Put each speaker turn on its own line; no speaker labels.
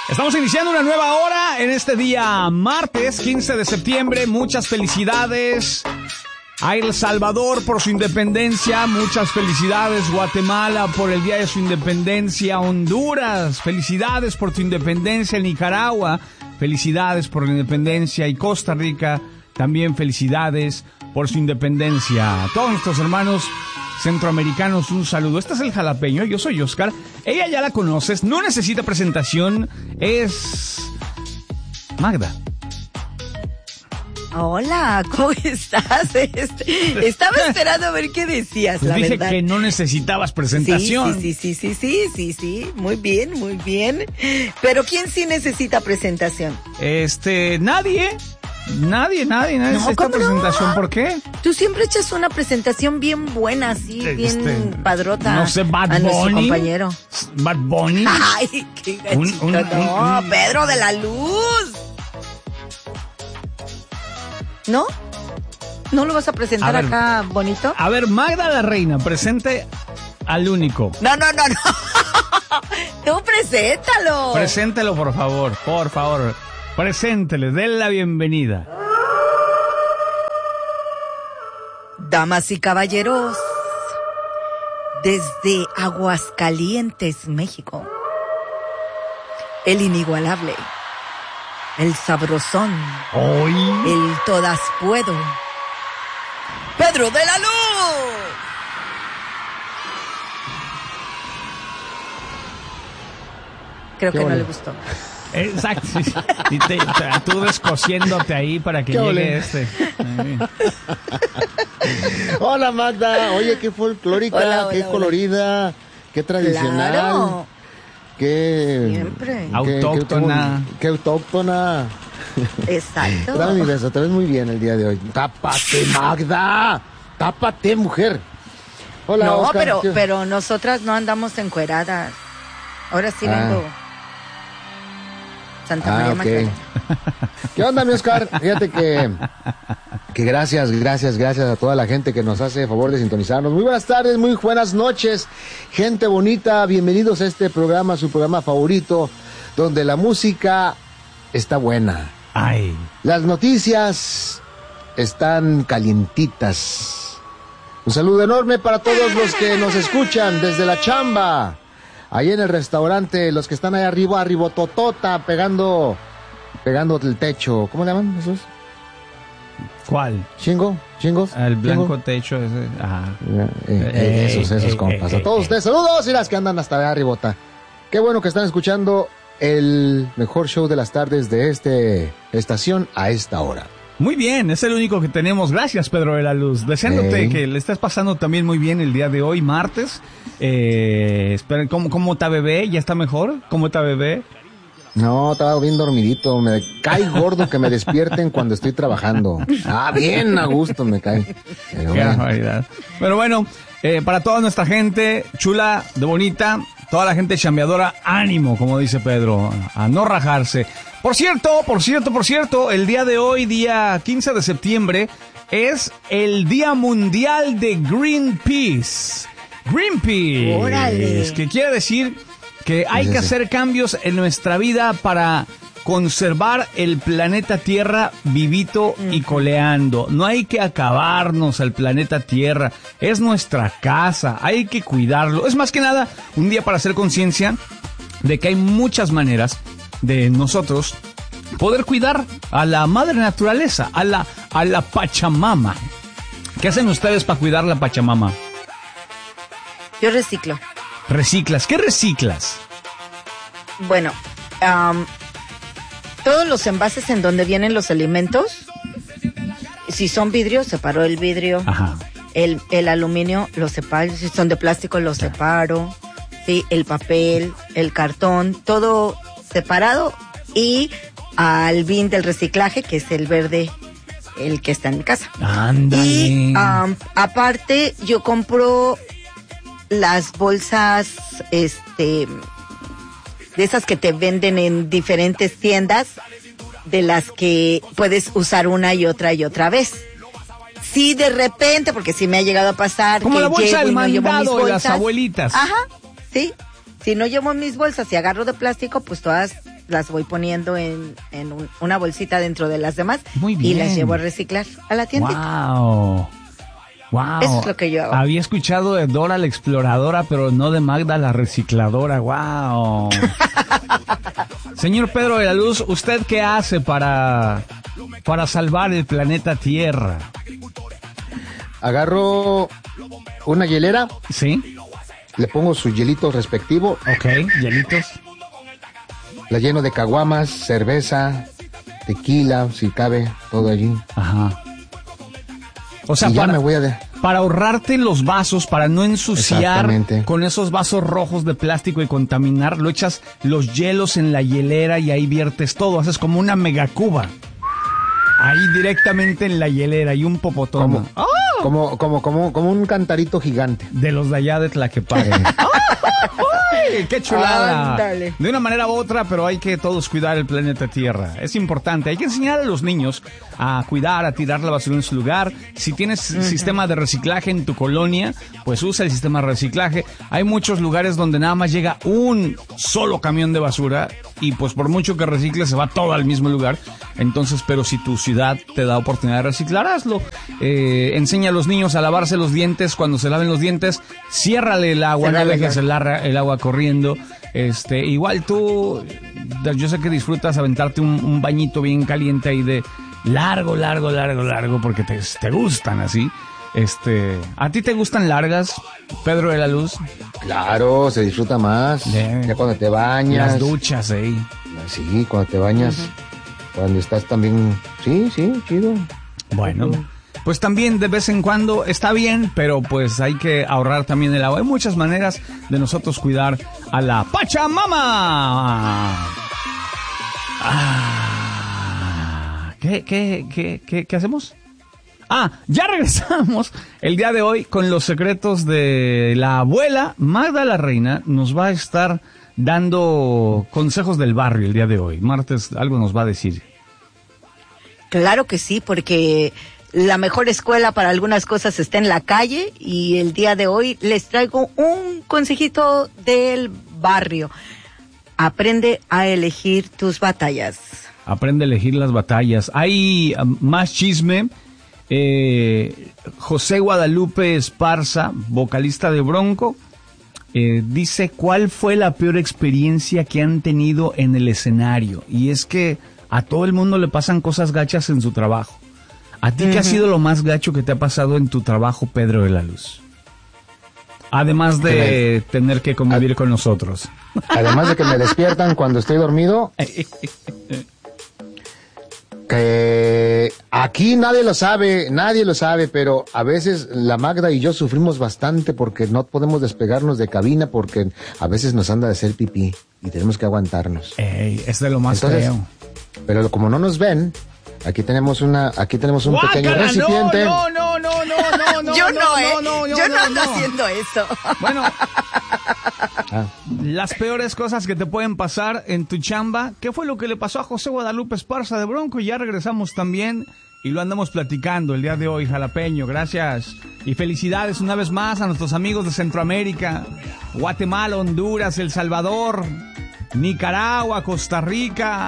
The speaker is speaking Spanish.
Estamos iniciando una nueva hora en este día martes 15 de septiembre. Muchas felicidades a El Salvador por su independencia. Muchas felicidades Guatemala por el día de su independencia. Honduras, felicidades por tu independencia. Nicaragua, felicidades por la independencia. Y Costa Rica, también felicidades por su independencia. A todos nuestros hermanos centroamericanos, un saludo. Este es El Jalapeño, yo soy Oscar. Ella ya la conoces, no necesita presentación, es Magda.
Hola, ¿cómo estás? Estaba esperando a ver qué decías, la
Dije
verdad.
que no necesitabas presentación.
Sí, muy bien. Pero ¿quién sí necesita presentación?
Nadie necesita presentación. ¿Por qué?
Tú siempre echas una presentación bien buena, así, bien padrota.
No sé, Bad
a
Bunny.
nuestro compañero.
Bad Bunny.
Ay, qué gachito. No, Pedro de la Luz. ¿No? ¿No lo vas a presentar acá bonito?
A ver, Magda la Reina, presente al único.
No. Tú preséntalo.
Preséntelo, por favor. Preséntele, den la bienvenida.
Damas y caballeros, desde Aguascalientes, México, el inigualable, el sabrosón, el todas puedo, Pedro de la Luz. Creo que no le gustó.
Exacto. Y tú descosiéndote ahí para que llegue
Hola Magda, oye, qué folclórica, qué colorida, qué tradicional.
Claro.
Siempre.
Autóctona.
Qué autóctona.
Exacto.
Dame mi beso, te ves muy bien el día de hoy. Tápate, Magda. Tápate, mujer. Hola,
no,
Oscar.
pero nosotras no andamos encueradas. Ahora sí vengo. Santa María Magdalena.
¿Qué onda, mi Oscar? Fíjate que gracias a toda la gente que nos hace favor de sintonizarnos. Muy buenas tardes, muy buenas noches, gente bonita. Bienvenidos a este programa, su programa favorito, donde la música está buena.
Ay.
Las noticias están calientitas. Un saludo enorme para todos los que nos escuchan desde la chamba. Ahí en el restaurante, los que están ahí arriba totota, pegando el techo. ¿Cómo le llaman esos?
¿Cuál?
¿Chingos?
El blanco techo ese. Ajá.
Esos compas. A todos ustedes, saludos y las que andan hasta allá arribota. Qué bueno que están escuchando el mejor show de las tardes de esta estación a esta hora.
Muy bien, es el único que tenemos. Gracias, Pedro de la Luz. Deseándote que le estés pasando también muy bien el día de hoy, martes. Esperen, ¿cómo está bebé? ¿Ya está mejor? ¿Cómo está bebé?
No, estaba bien dormidito. Me cae gordo que me despierten cuando estoy trabajando. Bien a gusto me cae.
Qué barbaridad. Pero bueno, para toda nuestra gente chula, de bonita, toda la gente chambeadora, ánimo, como dice Pedro, a no rajarse. Por cierto, el día de hoy, día 15 de septiembre, es el Día Mundial de Greenpeace. Greenpeace.
¡Órale!
Que quiere decir que hay que hacer cambios en nuestra vida para conservar el planeta Tierra vivito y coleando. No hay que acabarnos al planeta Tierra. Es nuestra casa, hay que cuidarlo. Es más que nada un día para hacer conciencia de que hay muchas maneras de nosotros poder cuidar a la madre naturaleza, a la Pachamama. ¿Qué hacen ustedes para cuidar la Pachamama?
Yo reciclo.
¿Reciclas? ¿Qué reciclas?
Bueno, todos los envases en donde vienen los alimentos, si son vidrio, separo el vidrio.
Ajá.
El aluminio lo separo, si son de plástico lo separo. Sí, el papel, el cartón, todo separado, y al bin del reciclaje, que es el verde, el que está en mi casa.
Ándale.
Y aparte yo compro las bolsas de esas que te venden en diferentes tiendas, de las que puedes usar una y otra vez. Sí, de repente, porque sí me ha llegado a pasar
como
que
la bolsa del
llevo y no llevo mis
mandado de
bolsas.
las abuelitas.
Ajá, sí. Si no llevo mis bolsas y agarro de plástico, pues todas las voy poniendo en una bolsita dentro de las demás.
Muy bien.
Y las llevo a reciclar a la tiendita.
¡Wow! ¡Wow!
Eso es lo que yo hago.
Había escuchado de Dora la exploradora, pero no de Magda la recicladora. ¡Wow! Señor Pedro de la Luz, ¿usted qué hace para salvar el planeta Tierra?
Agarro una hielera,
¿Sí?
le pongo su hielito respectivo,
Ok, hielitos.
la lleno de caguamas, cerveza, tequila, si cabe, todo allí.
Ajá. O sea,
Y ya me voy a...
para ahorrarte los vasos, para no ensuciar
Exactamente.
con esos vasos rojos de plástico y contaminar, lo echas los hielos en la hielera y ahí viertes todo. Haces como una megacuba. Ahí directamente en la hielera y un popotón.
Como un cantarito gigante.
De los de allá de Tlaquepaque. ¡Ay, qué chulada!
Ándale.
De una manera u otra, pero hay que todos cuidar el planeta Tierra. Es importante. Hay que enseñar a los niños a cuidar, a tirar la basura en su lugar. Si tienes sistema de reciclaje en tu colonia, pues usa el sistema de reciclaje. Hay muchos lugares donde nada más llega un solo camión de basura y pues por mucho que recicles se va todo al mismo lugar. Entonces, pero si tu ciudad te da oportunidad de reciclar, hazlo. Enseña a los niños a lavarse los dientes. Cuando se laven los dientes, ciérrale el agua, no dejes el agua corriendo. Igual tú, yo sé que disfrutas aventarte un bañito bien caliente ahí de largo, porque te gustan así. ¿A ti te gustan largas, Pedro de la Luz?
Claro, se disfruta más. Ya cuando te bañas.
Las duchas,
Sí, cuando te bañas. Cuando estás también... Sí, chido.
Bueno, pues también de vez en cuando está bien, pero pues hay que ahorrar también el agua. Hay muchas maneras de nosotros cuidar a la Pachamama. ¿Qué hacemos? Ya regresamos el día de hoy con los secretos de la abuela. Magda la Reina nos va a estar dando consejos del barrio el día de hoy. Martes algo nos va a decir.
Claro que sí, porque la mejor escuela para algunas cosas está en la calle y el día de hoy les traigo un consejito del barrio. Aprende a elegir tus batallas.
Aprende a elegir las batallas. Hay más chisme. José Guadalupe Esparza, vocalista de Bronco, dice cuál fue la peor experiencia que han tenido en el escenario. Y es que a todo el mundo le pasan cosas gachas en su trabajo. ¿A ti qué ha sido lo más gacho que te ha pasado en tu trabajo, Pedro de la Luz? Además de tener que convivir con nosotros.
Además de que me despiertan cuando estoy dormido. Que aquí nadie lo sabe, pero a veces la Magda y yo sufrimos bastante porque no podemos despegarnos de cabina porque a veces nos anda de hacer pipí y tenemos que aguantarnos.
Es de lo más feo.
Pero como no nos ven, aquí tenemos un pequeño recipiente.
No. Yo no ando haciendo eso.
Bueno, las peores cosas que te pueden pasar en tu chamba. ¿Qué fue lo que le pasó a José Guadalupe Esparza de Bronco? Y ya regresamos también y lo andamos platicando el día de hoy, jalapeño. Gracias y felicidades una vez más a nuestros amigos de Centroamérica, Guatemala, Honduras, El Salvador, Nicaragua, Costa Rica.